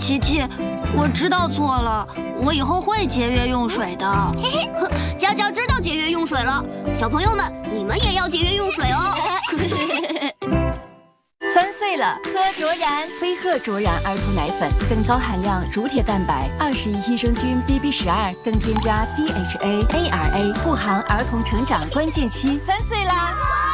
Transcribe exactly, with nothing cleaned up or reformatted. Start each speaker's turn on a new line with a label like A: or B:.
A: 琪琪，我知道错了，我以后会节约用水的。
B: 嘿嘿，佳佳知道节约用水了，小朋友们，你们也要节约用水哦。
C: 三岁了，喝卓然飞鹤卓然儿童奶粉，更高含量乳铁蛋白，二十亿益生菌 B B 十二，更添加 D H A A R A， 护航儿童成长关键期。三岁了。